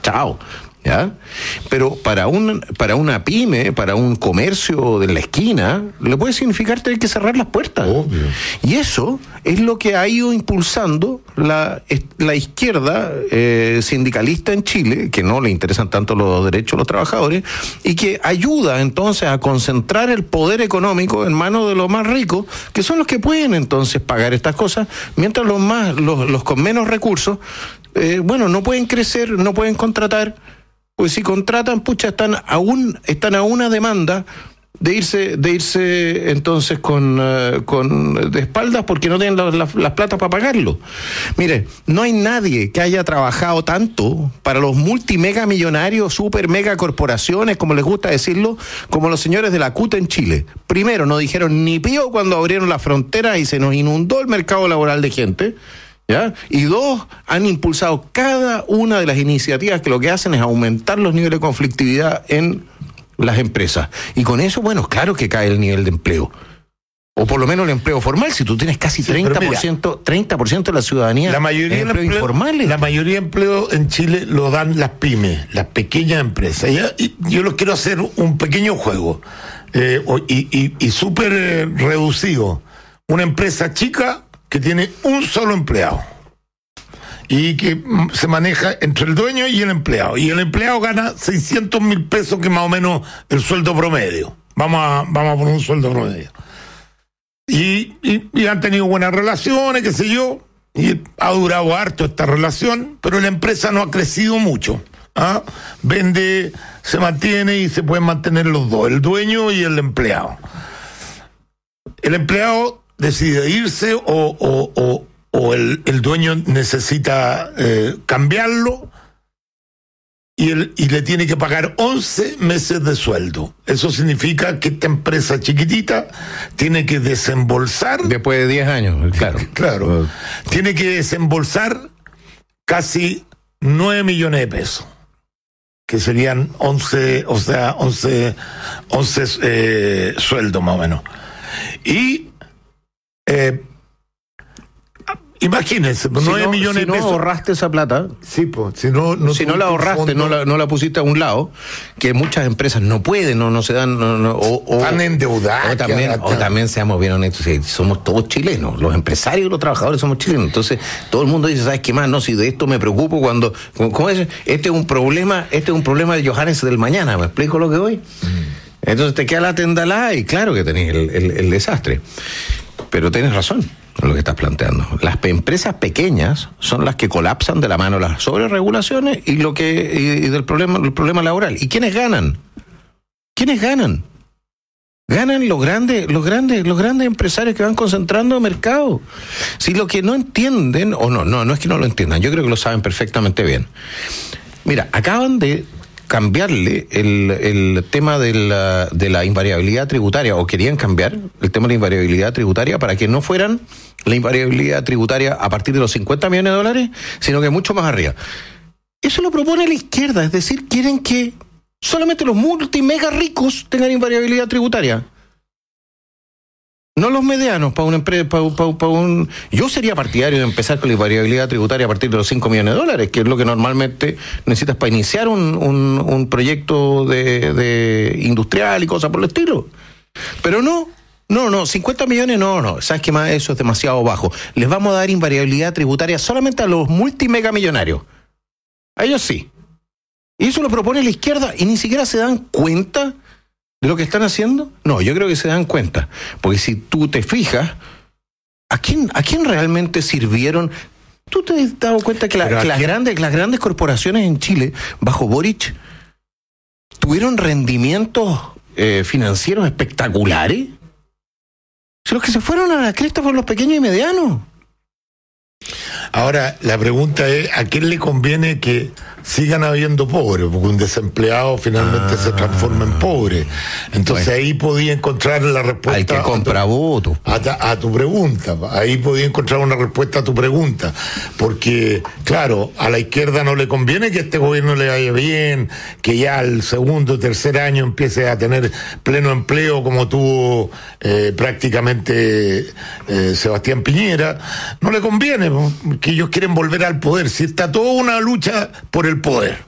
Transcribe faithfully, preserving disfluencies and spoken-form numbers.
chao. ¿Ya? Pero para un, para una pyme, para un comercio de la esquina, le puede significar tener que cerrar las puertas. Obvio. Y eso es lo que ha ido impulsando la, la izquierda eh, sindicalista en Chile, que no le interesan tanto los derechos de los trabajadores, y que ayuda entonces a concentrar el poder económico en manos de los más ricos, que son los que pueden entonces pagar estas cosas, mientras los más, los, los con menos recursos, eh, bueno, no pueden crecer, no pueden contratar. Pues si contratan, pucha, están a, un, están a una demanda de irse, de irse entonces con, uh, con de espaldas porque no tienen la, la, las platas para pagarlo. Mire, no hay nadie que haya trabajado tanto para los multimega millonarios, super mega corporaciones, como les gusta decirlo, como los señores de la C U T en Chile. Primero, no dijeron ni pío cuando abrieron la frontera y se nos inundó el mercado laboral de gente. ¿Ya? Y dos, han impulsado cada una de las iniciativas que lo que hacen es aumentar los niveles de conflictividad en las empresas. Y con eso, bueno, claro que cae el nivel de empleo. O por lo menos el empleo formal, si tú tienes casi sí, treinta por ciento, mira, treinta por ciento de la ciudadanía la mayoría en empleo, empleo informales. La mayoría de empleo en Chile lo dan las pymes, las pequeñas empresas. Y yo les quiero hacer un pequeño juego, eh, y, y, y súper eh, reducido. Una empresa chica que tiene un solo empleado y que se maneja entre el dueño y el empleado, y el empleado gana seiscientos mil pesos, que es más o menos el sueldo promedio. Vamos a, vamos a poner un sueldo promedio. Y, y, y han tenido buenas relaciones, qué sé yo, y ha durado harto esta relación, pero la empresa no ha crecido mucho. ¿Ah? Vende, se mantiene y se pueden mantener los dos, el dueño y el empleado. El empleado decide irse o, o, o, o el, el dueño necesita eh, cambiarlo y, el, y le tiene que pagar once meses de sueldo. Eso significa que esta empresa chiquitita tiene que desembolsar... Después de diez años, claro. Claro. Uh. Tiene que desembolsar casi nueve millones de pesos, que serían once, o sea, once, once eh, sueldos más o menos. Y Eh, imagínense, si nueve no, millones si de pesos. No ahorraste esa plata. Sí, pues, si no, no, si no la ahorraste, no la, no la pusiste a un lado, que muchas empresas no pueden, no, no se dan, no, no, o, o, están endeudadas. O también, o también seamos bien honestos, somos todos chilenos, los empresarios y los trabajadores somos chilenos. Entonces, todo el mundo dice, ¿sabes qué más? No, si de esto me preocupo cuando, ¿cómo es? Este es un problema, este es un problema de Johannes del mañana, ¿me explico lo que voy? Mm. Entonces te queda la tendalada y claro que tenés el, el, el desastre. Pero tienes razón en lo que estás planteando. Las empresas pequeñas son las que colapsan de la mano de las sobreregulaciones y lo que y, y del problema, el problema laboral. ¿Y quiénes ganan? ¿Quiénes ganan? Ganan los grandes, los grandes, los grandes empresarios que van concentrando mercado. Si lo que no entienden, o no, no, no es que no lo entiendan, yo creo que lo saben perfectamente bien. Mira, acaban de cambiarle el, el tema de la, de la invariabilidad tributaria, o querían cambiar el tema de la invariabilidad tributaria para que no fueran la invariabilidad tributaria a partir de los cincuenta millones de dólares, sino que mucho más arriba. Eso lo propone la izquierda, es decir, quieren que solamente los multimega ricos tengan invariabilidad tributaria. No los medianos, para una empresa, para, para, para un... Yo sería partidario de empezar con la invariabilidad tributaria a partir de los cinco millones de dólares, que es lo que normalmente necesitas para iniciar un, un, un proyecto de, de industrial y cosas por el estilo. Pero no, no, no, cincuenta millones no, no, sabes que más eso es demasiado bajo. Les vamos a dar invariabilidad tributaria solamente a los multimega millonarios. A ellos sí. Y eso lo propone la izquierda y ni siquiera se dan cuenta de lo que están haciendo. No, yo creo que se dan cuenta, porque si tú te fijas, ¿a quién, a quién realmente sirvieron? ¿Tú te has dado cuenta que, la, que las grandes, las grandes corporaciones en Chile, bajo Boric, tuvieron rendimientos eh, financieros espectaculares? Si los que se fueron a la cresta fueron los pequeños y medianos. Ahora, la pregunta es, ¿a quién le conviene que sigan habiendo pobres? Porque un desempleado finalmente ah, se transforma en pobre. Entonces bueno, ahí podía encontrar la respuesta... Al que compra votos. A, a tu pregunta. Ahí podía encontrar una respuesta a tu pregunta. Porque, claro, a la izquierda no le conviene que este gobierno le vaya bien, que ya al segundo o tercer año empiece a tener pleno empleo como tuvo eh, prácticamente eh, Sebastián Piñera. No le conviene, que ellos quieren volver al poder. Si está toda una lucha por el poder.